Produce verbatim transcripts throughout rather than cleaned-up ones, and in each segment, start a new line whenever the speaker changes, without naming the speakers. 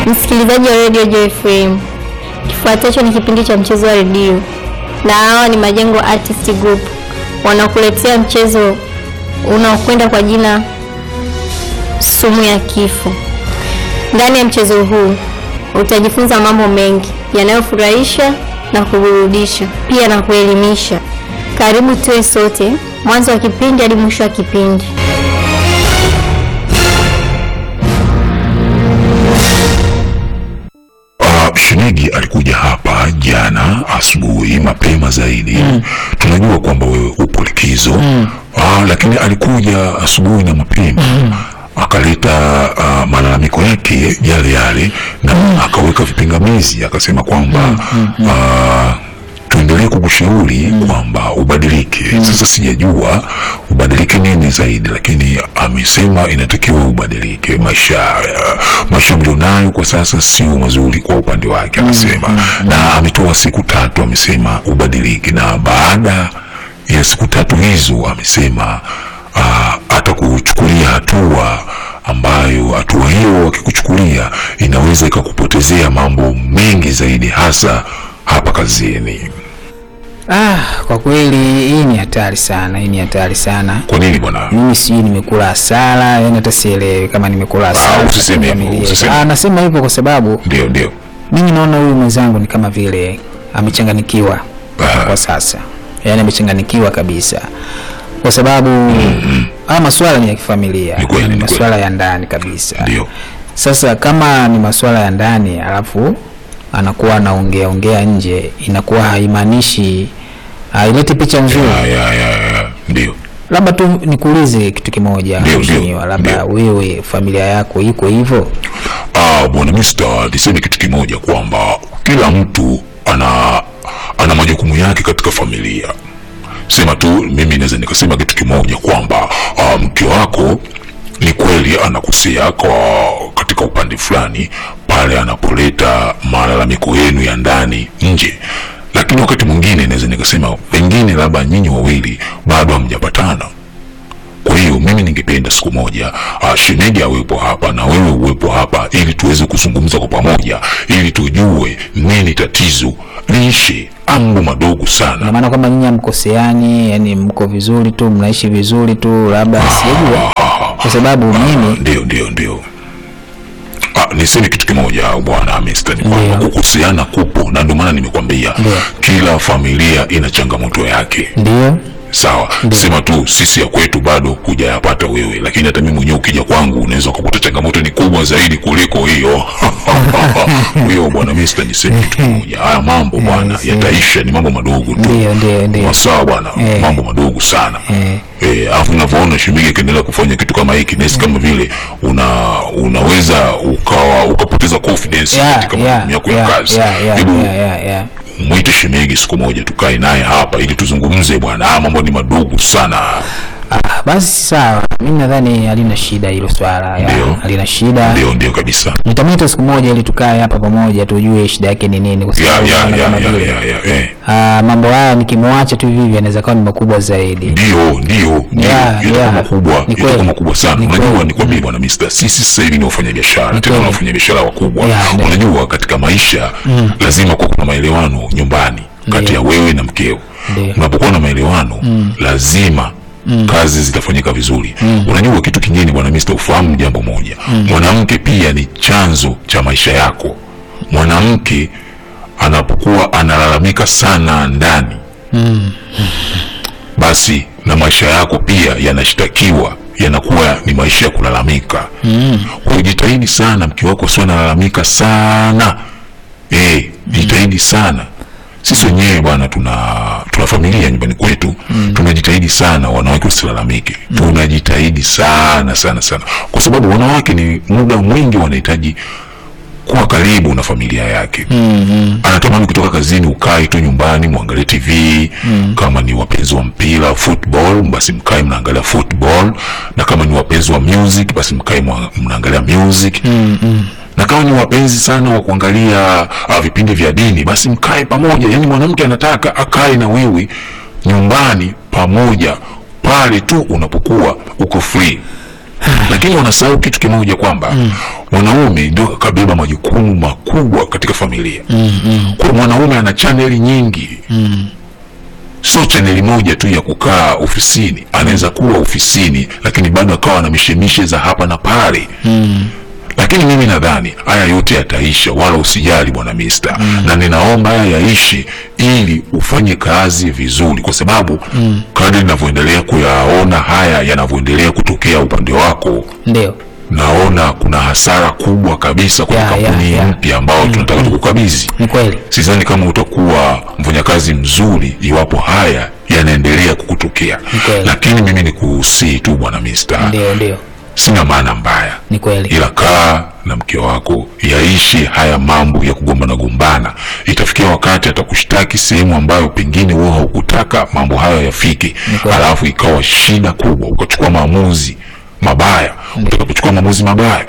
Msikilizaji wa Radio Joy F M, kifuatacho ni kipindi cha mchezo wa redio, na hawa ni Majengo Artist Group wanakuletea mchezo unaokwenda kwa jina Sumu ya Kifo. Ndani ya mchezo huu utajifunza mambo mengi yanayofurahisha na kuburudisha, pia na kuelimisha. Karibu tuwe sote mwanzo wa kipindi hadi mwisho wa kipindi.
Shemegi alikuja hapa jana asubuhi mapema zaidi. Mm. Tunajua kwamba wewe upo likizo. Mm. Ah, lakini alikuja asubuhi na mapema. Mm. Akaleta uh, malalamiko yake yale yale na mm. akaweka vipingamizi, akasema kwamba mm. mm. uh, tuendelee kukushauri mm. kwamba ubadilike. Mm. Sasa sijajua ubadilike nini zaidi, lakini amesema inatakiwa ubadilike. Maisha maisha mlionayo kwa sasa sio mazuri kwa upande wake, anasema. Mm. Mm. Na ametoa siku tatu, amesema ubadilike, na baada ya siku tatu hizo amesema uh, atakuchukulia hatua ambayo hatua hiyo wakikuchukulia inaweza ikakupotezea mambo mengi zaidi, hasa hapa kazini.
Ah, kwa kweli hii ni hatari sana, hii ni hatari sana.
Kwa nini bwana?
Mimi si nimekula hasara, yani hata sielewi kama nimekula hasara.
Ah, usiseme hivyo, usiseme.
Ah, nasema hivyo kwa sababu
ndio ndio.
Mimi naona huyu mwenzangu ni kama vile amechanganikiwa kwa sasa. Yaani amechanganikiwa kabisa. Kwa sababu mm-hmm. ah, masuala ni ya kifamilia, ni, ni masuala ya ndani kabisa.
Ndio.
Sasa kama ni masuala ya ndani alafu anakuwa anaongea ongea nje, inakuwa haimaanishi haileti picha nzuri.
Ya ya ya, ya. Ndio.
Labda tu nikuulize kitu kimoja, mheshimiwa, labda wewe familia yako iko hivyo?
Ah, bwana mister, niseme kitu kimoja kwamba kila mtu ana ana majukumu yake katika familia. Sema tu mimi naweza nikasema kitu kimoja kwamba uh, mke wako ni kweli anakosea kwa katika upande fulani pale anapoleta malalamiko yenu ya ndani nje, lakini wakati mwingine naweza nikasema pengine labda nyinyi wawili bado hamjapatana. Kwa hiyo mimi ningependa siku moja uh, shemeji awepo hapa na wewe uwepo hapa, ili tuweze kuzungumza kwa pamoja, ili tujue nini tatizo, liishe mambo madogo sana.
Na maana kama nyinyi hamkoseani, yani mko vizuri tu, mnaishi vizuri tu, labda sijui. Kwa sababu mimi
ndio ndio ndio Ah, niseme kitu kimoja bwana mister, ni kwamba kukoseana kupo, na ndio maana nimekwambia kila familia ina changamoto yake.
Ndio.
Sawa. Ndiyo. Sema tu sisi ya kwetu bado hujayapata wewe, lakini hata mimi mwenyewe ukija kwangu unaweza kukuta changamoto ni kubwa zaidi kuliko hiyo. Hiyo bwana mister, niseme kitu kimoja, haya mambo bwana yataisha, ni mambo madogo tu.
Ndio ndio ndio.
Sawa bwana, e. mambo madogo sana. Eh, e, afu unavyoona shemeji kaendelea kufanya kitu kama hiki, na kama vile una unaweza ukawa ukapoteza confidence
yeah,
katika
yeah,
yako
yeah,
ya kazi.
Yeah, yeah, yeah, yeah, yeah.
Mwite shemeji siku moja tukae naye hapa ili tuzungumze bwana, ah, mambo ni madogo sana.
Ah, basi sawa. Mimi nadhani halina shida hilo swala. Halina shida.
Ndio ndio kabisa.
Nitamwita siku moja ili tukae hapa pamoja tujue shida yake ni nini, kwa sababu
ya ya ya ya ya.
Ah, mambo haya nikimwacha tu hivi anaweza kuwa ni makubwa zaidi.
Ndio ndio ndio. Itakuwa makubwa, itakuwa makubwa sana. Unajua ni kwambie bwana mister, sisi sasa hivi ni wafanyabiashara, tena wafanyabiashara wakubwa. Unajua katika maisha mm. lazima kuwe kuna maelewano nyumbani kati ya wewe na mkeo. Unapokuwa na maelewano mm. lazima Mm. kazi zitafanyika vizuri. Mm. Unajua kitu kingine bwana mister, ufahamu jambo moja. Mm. Mwanamke pia ni chanzo cha maisha yako. Mwanamke anapokuwa analalamika sana ndani, mm. basi na maisha yako pia yanashtakiwa, yanakuwa ni maisha ya kulalamika. Mm. Kwa hiyo jitahidi sana mke wako sio analalamika sana. Eh, jitahidi sana. Sisi wenyewe bwana tuna tuna familia nyumbani kwetu. Mm. Tunajitahidi sana wanawake usilalamike. Mm. Tunajitahidi sana sana sana. Kwa sababu wanawake ni muda mwingi wanahitaji kuwa karibu na familia yake. Mm. Anatamani kutoka kazini ukae tu nyumbani muangalie T V. Mm. Kama ni wapenzi wa mpira football, basi mkae mnaangalia football, na kama ni wapenzi wa music basi mkae mnaangalia music. Mm. Na kama ni wapenzi sana wa kuangalia uh, vipindi vya dini, basi mkae pamoja. Yani mwanamke anataka akae na wewe nyumbani pamoja pale tu unapokuwa uko free. Lakini unasahau kitu kimoja kwamba mm. mwanaume ndio kabeba majukumu makubwa katika familia.
mm, mm.
Kwa mwanaume ana chaneli nyingi.
mm.
Sio chaneli moja tu ya kukaa ofisini. Anaweza kuwa ofisini lakini bado akawa na mishemishe za hapa na pale.
mm.
Lakini mimi nadhani haya yote yataisha, wala usijali bwana Mister. mm. Na ninaomba haya yaishi ili ufanye kazi vizuri, kwa sababu mm. kadri ninavyoendelea kuyaona haya yanavyoendelea kutokea upande wako,
ndio
naona kuna hasara kubwa kabisa kwa
yeah,
kampuni
yeah, yeah.
mpya ambao mm, tunataka mm. tukukabidhi.
Ni kweli.
Sidhani kama utakuwa mfanyakazi mzuri iwapo haya yanaendelea kukutokea. Lakini mimi nikusihi tu bwana Mister.
Ndio ndio.
Sina maana mbaya.
Ni kweli.
Ila kaa na mke wako, yaishi haya mambo ya kugombana gombana. Itafikia wakati atakushtaki sehemu ambayo pengine wewe hukutaka mambo hayo yafike. Alafu ikawa shida kubwa, ukachukua maamuzi mabaya. Utakapochukua maamuzi mabaya,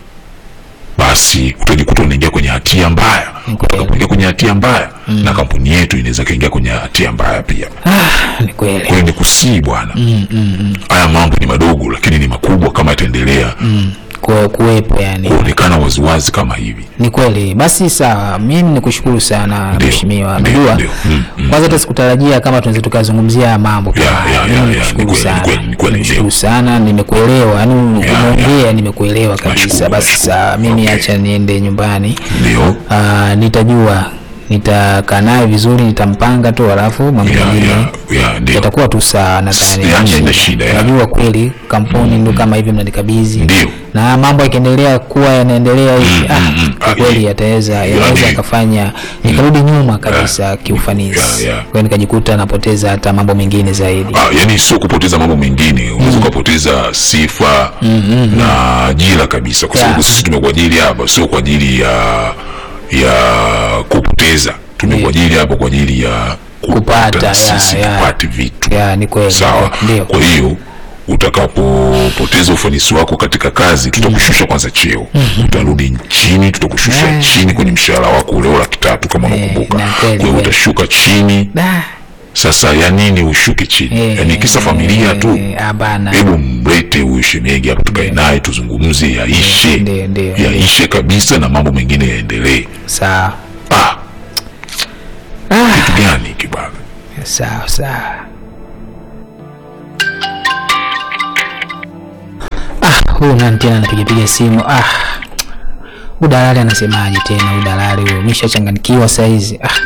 basi utajikuta unaingia kwenye hatia mbaya. Utakapoingia kwenye hatia mbaya, mm. na kampuni yetu inaweza kaingia kwenye hatia mbaya pia.
Ah, ni kweli.
Kwa hiyo nikusii bwana.
Mm, mm, mm.
Haya mambo ni madogo lakini ni makubwa kama itaendelea.
Mm. Kwa kuwepo yani.
Kuonekana waziwazi kama hivi.
Ni kweli. Basi sawa, mimi nikushukuru sana mheshimiwa. Unajua?
Mm, mm.
Kwanza hata sikutarajia kama tunaweza tukazungumzia mambo kama
yeah, yeah, yeah, yeah.
Nikushukuru sana.
Nikushukuru
sana, nimekuelewa. Yaani umeongea nimekuelewa kabisa. Basi sawa, mimi okay. Acha niende nyumbani.
Ndio.
Ah, nitajua nitakaa naye vizuri, nitampanga tu, alafu mambo mengine
yeah, yeah, yeah,
yatakuwa tu sawa. Nadhani
yani shida.
Najua kweli kampuni mm, ndio kama hivi mnanikabidhi, na mambo yakiendelea kuwa yanaendelea hivi mm, ah mm, kweli yeah, yataweza yanaweza yakafanya nikarudi nyuma kabisa yeah, kiufanisi yeah, yeah. Kwa hiyo nikajikuta napoteza hata mambo mengine zaidi.
Ah, yani sio kupoteza mambo mengine, unaweza mm, kupoteza sifa mm, mm, na ajira kabisa, kwa sababu yeah, sisi tumekuajiri hapa sio kwa ajili ya ya kupoteza, tumekuajiri hapo kwa ajili ya
kupata
sisi
ya,
kupata vitu.
Ya, ni kweli.
Sawa. Kwa hiyo utakapopoteza ufanisi wako katika kazi, tutakushusha kwanza cheo. Mm-hmm. Utarudi chini, tutakushusha yeah, chini kwenye mshahara wako ule laki tatu kama unakumbuka. Yeah, kwa hiyo utashuka chini. Nah. Sasa ya nini ushuke chini? Yeah, yaani kisa familia tu. Hapana. Hebu mlete huyu shemeji hapa tukae naye tuzungumzie yaishe. Ndio ndio. Yaishe kabisa na mambo mengine yaendelee. Sawa. Ah. Ah. Kitu gani kibaba?
Sawa sawa. Ah, huyu nani tena anapiga piga simu? Ah. Udalali anasemaje tena udalali huyo? Nimeshachanganyikiwa saa hizi. Ah.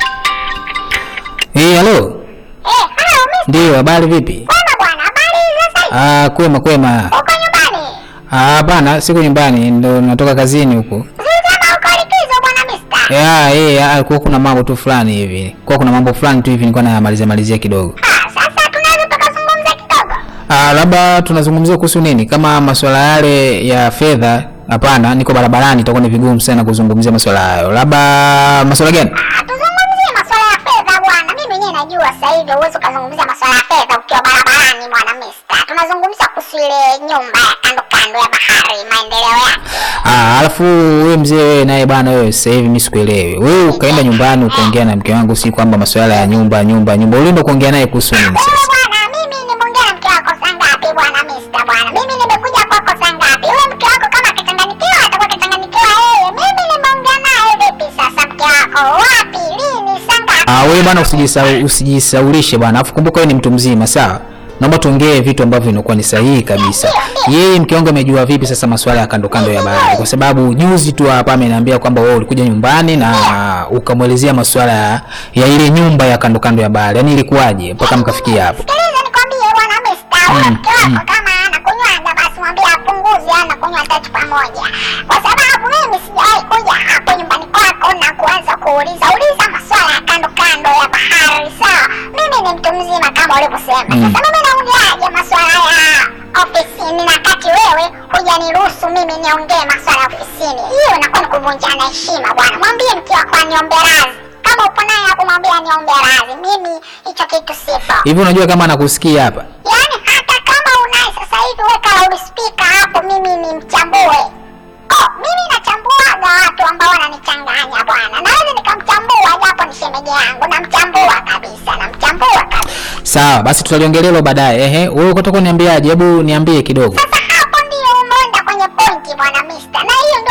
Eh, hey, hello. Eh, hello mister. Ndio, habari vipi? Kwema bwana, habari za sasa? Ah, kwema kwema. Uko nyumbani? Ah, bana, siko nyumbani, ndo natoka kazini huko. Sasa uko likizo bwana mister? Yeah, eh, yeah, kwa kuna mambo tu fulani hivi. Kwa kuna mambo fulani tu hivi nilikuwa namalizia malizia kidogo. Ah, sasa tunaweza tukazungumza kidogo. Ah, labda tunazungumzia kuhusu nini? Kama masuala yale ya fedha, hapana, niko barabarani, itakuwa ni vigumu sana kuzungumzia masuala hayo. Labda masuala gani? Ah, tuzungumzie masuala ya fedha bwana. Mimi mwenyewe najua sasa hivi uwezo kuzungumzia masuala ya fedha ukiwa barabarani bwana mister. Tunazungumzia kuhusu ile nyumba ya kando kando ya bahari, maendeleo yake. Ah, alafu wewe mzee wewe naye bwana wewe sasa hivi mimi sikuelewi. Wewe ukaenda nyumbani ukaongea na mke wangu si kwamba masuala ya nyumba nyumba nyumba. Ulienda kuongea naye kuhusu nini sasa? Bwana mimi nimeongea na mke wako saa ngapi bwana mister bwana? Mimi nimekuja kwako saa ngapi? Wewe mke wako kama akichanganyikiwa atakuwa akichanganyikiwa yeye. Mimi nimeongea naye vipi sasa mke wako? Wapi? Lini? Saa ngapi? Ah, wewe bwana usijisahau usijisaulishe bwana. Afu kumbuka wewe ni mtu mzima, sawa? Naomba tuongee vitu ambavyo vinakuwa ni sahihi kabisa. Yeye mke wangu amejua vipi sasa masuala ya kando kando ya bahari? Kwa sababu juzi tu hapa ameniambia kwamba wewe ulikuja nyumbani na ukamuelezea masuala ya, ya ile nyumba ya kando kando ya bahari. Yaani ilikuwaje mpaka mkafikia hapo? Sikiliza nikwambie bwana mister, mke wako kama anakunywa basi mwambie apunguze anakunywa tatu pamoja. Kwa sababu mimi sijawahi kuja hapo nyumbani kwako na kuanza kuuliza uliza masuala ya kando kando ya bahari. Sawa? Mimi ni mtu mzima kama ulivyosema. Sasa mimi naongeaje masuala ya ofisini na kati wewe hujaniruhusu mimi niongee masuala ya ofisini? Hiyo inakuwa ni kuvunjana heshima bwana. Mwambie mke wako aniombe radhi. Kama upo naye hapo mwambie aniombe radhi. Mimi hicho kitu sipo. Hivi unajua kama anakusikia hapa? Yaani hata kama unaye sasa hivi weka loudspeaker hapo mimi ni mchambue. Oh, mimi nachambuaga watu ambao wananichanganya bwana. Naweza nikamchambua japo ni shemeji yangu, namchambua kabisa, namchambua kabisa. Sawa, basi tutaliongelea hilo baadaye. Ehe, wewe ukataka kuniambiaje? Hebu niambie kidogo. Sasa hapo ndio umeenda kwenye pointi bwana mister. Na hiyo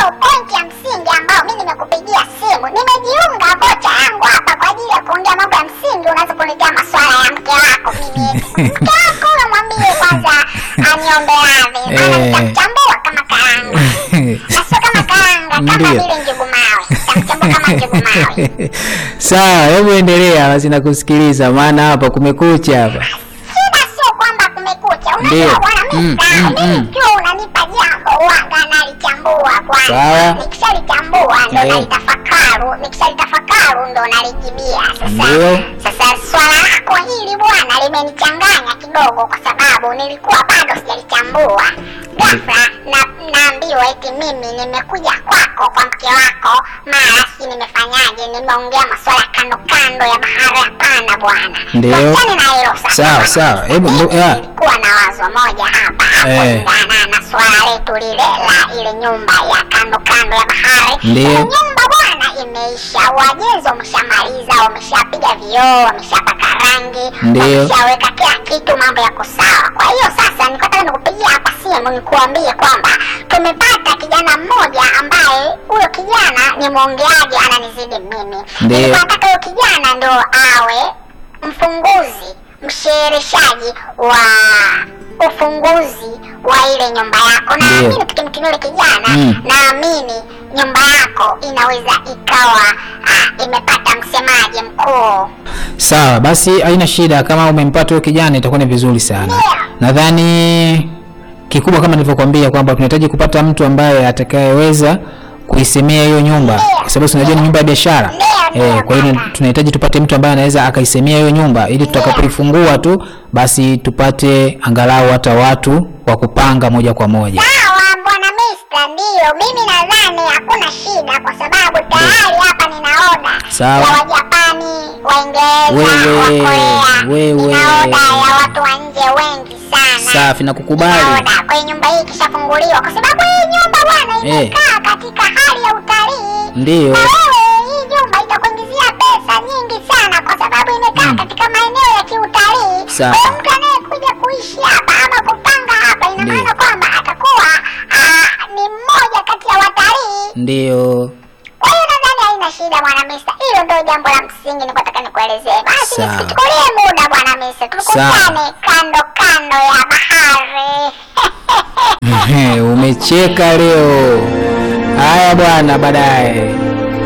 Mkako mwambie kwanza aniombe radhi. Maana nitamchambua kama karanga. Na sio kama karanga, kama vile njugu mawe. Nitamchambua kama njugu mawe.
Sawa, hebu endelea basi nakusikiliza maana hapa kumekucha hapa.
Shida sio kwamba kumekucha. Unajua bwana mimi mimi ukiwa unanipa jambo huanga nalichambua kwanza. Nikishalichambua ndo nalitafakaru, nikishalitafakaru ndo nalijibia. Sasa sasa swala lako hili bwana limenichanganya kidogo kwa sababu nilikuwa bado sijalichambua. Ghafla na naambiwa eti mimi nimekuja kwako kwa mke wako, mara si nimefanyaje, nimeongea masuala kando kando ya bahari. Hapana bwana.
Ndio. Sawa sawa. Hebu
nilikuwa na wazo moja hapa kulingana na swala letu lile la ile nyumba ya kando kando ya bahari.
Ndio.
Nyumba bwana imeisha, wajenzi wameshamaliza, wameshapiga vioo, wameshapaka rangi, wameshaweka kila kitu, mambo yako sawa. Kwa hiyo sasa nikataka nikupigia hapa simu nikuambie kwamba tumepata kijana mmoja ambaye huyo kijana ni mwongeaji ananizidi mimi. Nataka huyo kijana ndo awe mfunguzi, mshereshaji wa ufunguzi wa ile nyumba yako. Na mimi tukimtumia yule kijana mm. naamini nyumba yako inaweza ikawa uh, imepata msemaji mkuu.
Sawa, basi haina shida, kama umempata huyo kijana itakuwa ni vizuri sana. Yeah. Nadhani kikubwa kama nilivyokuambia kwamba tunahitaji kupata mtu ambaye atakayeweza kuisemea hiyo nyumba, kwa sababu tunajua ni nyumba ya biashara. Eh, kwa hiyo tunahitaji tupate mtu ambaye anaweza akaisemea hiyo nyumba ili tutakapoifungua tu basi tupate angalau hata watu wa kupanga moja kwa moja.
Sawa bwana mister, ndio mimi nadhani hakuna shida kwa sababu tayari hapa ninaona ya Wajapani, Waingereza, wa Korea.
Wewe
ninaona ya watu wa nje wengi sana.
Safi, nakukubali.
Kwa hiyo nyumba hii kishafunguliwa kwa sababu hii nyumba bwana imekaa katika hali ya utalii.
Ndio.
Na wewe hii nyumba itakuingizia pesa nyingi sana kwa sababu imekaa mm. katika maeneo ya kiutalii. Kwa mtu anayekuja kuishi hapa ama kupanga hapa ina maana kwamba atakuwa uh, ni mmoja kati ya watalii.
Ndio.
Kwa hiyo nadhani haina shida bwana mister. Hilo ndio jambo la msingi nilitaka nikuelezee. Basi nisikuchukulie muda bwana mister. Tukutane kando kando ya bahari.
Umecheka leo. Haya bwana, baadaye.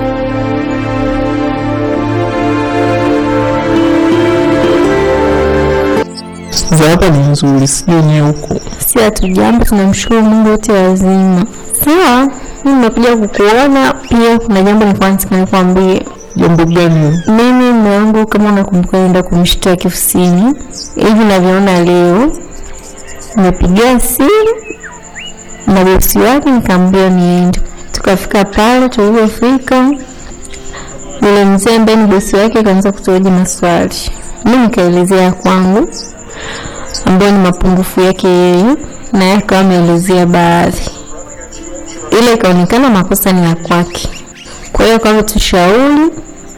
Za hapa ni nzuri, sio nye huko.
Si hatujambo, tunamshukuru Mungu wote wazima. Sawa, mimi nimekuja kukuona pia kuna jambo nilikuwa nataka nikwambie.
Jambo gani?
Mimi mume wangu kama unakumbuka nenda kumshtaki ofisini. Hivi navyoona leo nimepigia simu na bosi wake nikamwambia niende. Tukafika pale, tulipofika yule mzee ambaye ni bosi wake akaanza kutoaji maswali. Mimi nikaelezea kwangu ambayo ni mapungufu yake yeye na yeye akawa ameelezea baadhi. Ile ikaonekana makosa ni ya kwake. Kwa hiyo kama tushauri,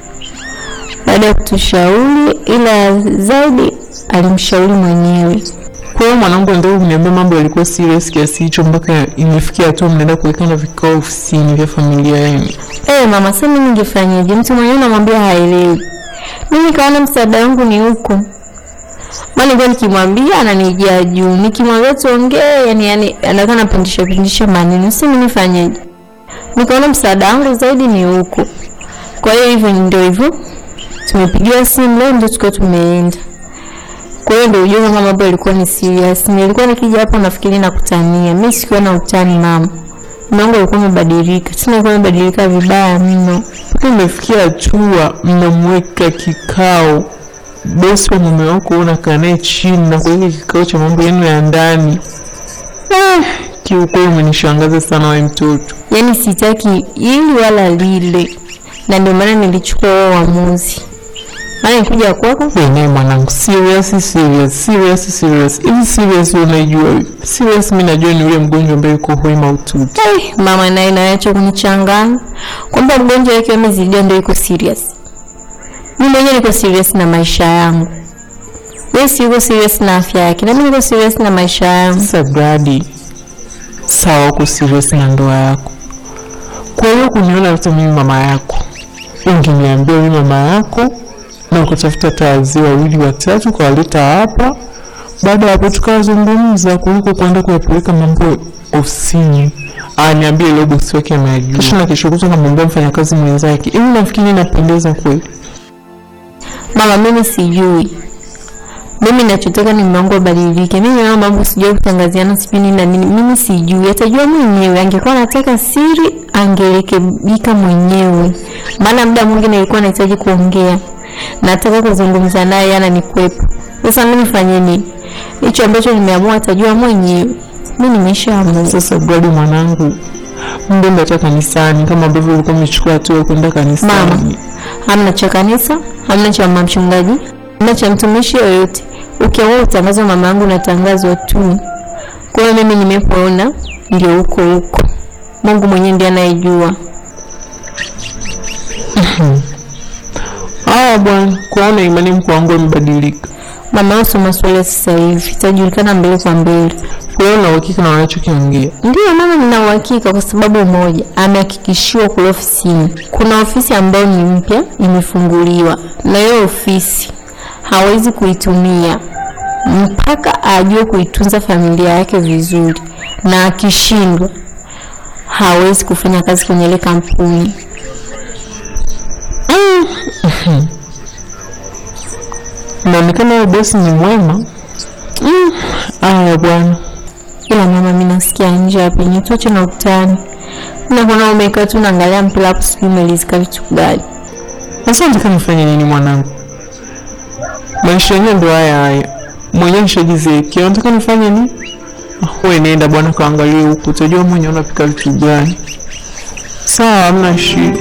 baada ya kutushauri ila zaidi alimshauri mwenyewe.
Kwa hiyo mwanangu ndio uniambia mambo yalikuwa serious kiasi hicho mpaka imefikia hatua mnaenda kuwekana vikao ofisini vya familia yenu.
Eh, mama sasa mimi ningefanyaje? Mtu mwenyewe namwambia haelewi. Mimi kaona msaada wangu ni huko. Maana kwa nikimwambia ananijia juu, nikimwambia tuongee yani yani anataka napindisha pindisha maneno. Sasa mimi nifanyaje? Nikaona msaada wangu zaidi ni huko. Kwa hiyo hivyo ndio hivyo. Tumepigiwa simu leo ndio tukao tumeenda. Kwa hiyo ndio ujue kama mambo yalikuwa ni serious. Nilikuwa nikija hapo nafikiri nakutania. Mimi sikuwa na utani mama. Mungu alikuwa amebadilika. Tena alikuwa amebadilika vibaya mno.
Tumefikia hatua mnamweka kikao bosi wa mume wako unakaa naye chini na kuweka kikao cha mambo yenu ya ndani. Eh, kiukweli umenishangaza sana wewe mtoto.
Yaani sitaki ili wala lile. Na ndio maana nilichukua uamuzi. Maana nikuja kwako
wewe mwanangu, serious serious serious serious. Hivi serious unajua? Serious mimi najua ni yule mgonjwa ambaye yuko hoi mahututi.
Eh, mama naye naacha kunichanganya. Kwamba mgonjwa yake amezidia ndio yuko serious. Mimi mwenyewe niko serious na maisha yangu. Wewe si uko serious na afya yake. Na mimi niko serious na maisha yangu.
Sasa Brady, sawa uko serious na ndoa yako. Kwa hiyo kuniona hata mimi mama yako. Ungeniambia mimi mama yako na ukatafuta taazia wawili watatu kwa waleta hapa Baada ya hapo tukazungumza kuliko kwenda kuyapeleka mambo ofisini. Aniambie leo bosi wake amejua. Kisha na kesho kutwa kamwambia mfanyakazi mwenzake. Hivi nafikiri inapendeza kweli?
Mama, mimi sijui. Mimi ninachotaka ni mwanangu abadilike. Mimi na mambo sijui kutangaziana sipini na nini. Mimi sijui. Atajua mwenyewe. Angekuwa anataka siri, angerekebika mwenyewe. Maana muda mwingine nilikuwa nahitaji kuongea. Nataka kuzungumza naye yana nikwepo. Sasa mimi nifanye nini? Hicho ambacho nimeamua atajua mwenyewe. Mimi nimeshaamua.
Sasa bado mwanangu, mbona nataka kanisani kama ambavyo ulikuwa umechukua hatua kwenda kanisani?
Mama, hamna cha kanisa, hamna cha mama mchungaji, hamna cha mtumishi yoyote. Ukiamua utangazo mama yangu na tangazo tu. Kwa hiyo mimi nimepoona ndio huko huko. Mungu mwenyewe ndiye anayejua.
Ah bwana, kuona imani mko wangu imebadilika.
Mama yangu soma swala sasa hivi, itajulikana mbele kwa mbele.
Kwa hiyo na uhakika na wanachokiongea?
Ndio mama, nina uhakika kwa sababu moja, amehakikishiwa kule ofisini. Kuna ofisi ambayo ni mpya imefunguliwa. Na hiyo ofisi hawezi kuitumia mpaka ajue kuitunza familia yake vizuri, na akishindwa hawezi kufanya kazi kwenye ile kampuni.
Mm. Naonekana bosi ni mwema. Mm. Aya bwana.
Ila mama, mimi nasikia nje hapa ni tuache na utani. Na kuna umekaa tu naangalia mpira hapo, sijui umelizika vitu gani.
Sasa nataka nifanye nini mwanangu? Maisha yenyewe ndio haya haya. Mwenyewe nishajizeki. Nataka nifanye nini? Wewe nenda bwana kaangalie huko. Utajua mwenyewe unapika vitu gani. Sawa, hamna shida.